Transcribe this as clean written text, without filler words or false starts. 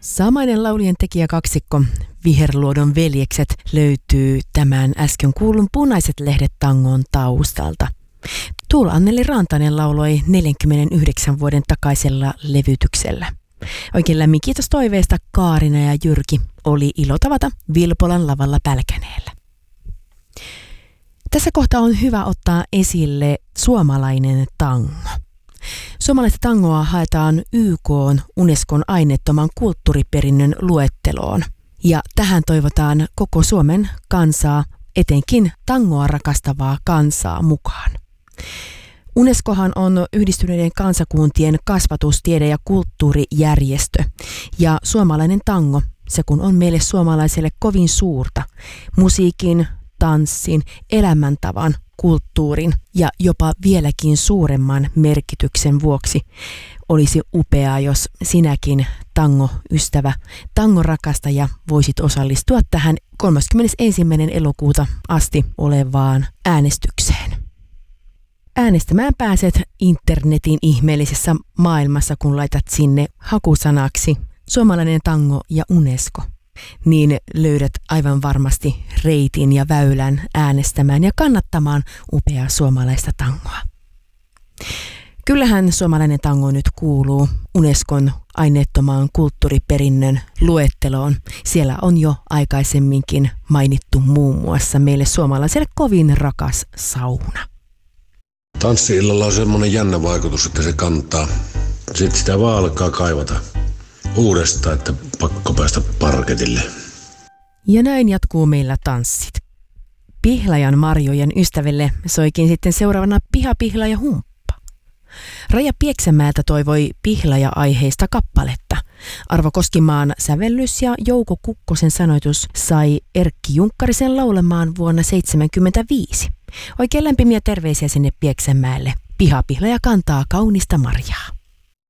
Samainen laulujen tekijäkaksikko Viherluodon veljekset löytyy tämän äsken kuulun Punaiset lehdet tangon taustalta. Tuula Anneli Rantanen lauloi 49 vuoden takaisella levytyksellä. Oikein lämmin kiitos toiveesta Kaarina ja Jyrki. Oli ilo tavata Vilpolan lavalla Pälkäneellä. Tässä kohtaa on hyvä ottaa esille suomalainen tango. Suomalaista tangoa haetaan YK:n Unescon aineettoman kulttuuriperinnön luetteloon. Ja tähän toivotaan koko Suomen kansaa, etenkin tangoa rakastavaa kansaa mukaan. Unescohan on Yhdistyneiden kansakuntien kasvatus-, tiede- ja kulttuurijärjestö. Ja suomalainen tango, se kun on meille suomalaisille kovin suurta, musiikin, tanssin, elämäntavan, kulttuurin ja jopa vieläkin suuremman merkityksen vuoksi olisi upeaa, jos sinäkin tango-ystävä, tango-rakastaja voisit osallistua tähän 31. elokuuta asti olevaan äänestykseen. Äänestämään pääset internetin ihmeellisessä maailmassa, kun laitat sinne hakusanaksi suomalainen tango ja Unesco. Niin löydät aivan varmasti reitin ja väylän äänestämään ja kannattamaan upeaa suomalaista tangoa. Kyllähän suomalainen tango nyt kuuluu Unescon aineettomaan kulttuuriperinnön luetteloon. Siellä on jo aikaisemminkin mainittu muun muassa meille suomalaisille kovin rakas sauna. Tanssi-illalla on semmoinen jännä vaikutus, että se kantaa. Sitten sitä vaan alkaa kaivata uudestaan, että pakko päästä parketille. Ja näin jatkuu meillä tanssit. Pihlajan marjojen ystäville soikin sitten seuraavana Pihapihlaja humppa. Raija Pieksämäeltä toivoi Pihlaja-aiheista kappaletta. Arvo Koskimaan sävellys ja Jouko Kukkosen sanoitus sai Erkki Junkkarisen laulamaan vuonna 1975. Oikein lämpimiä terveisiä sinne Pieksämäelle. Pihapihlaja kantaa kaunista marjaa.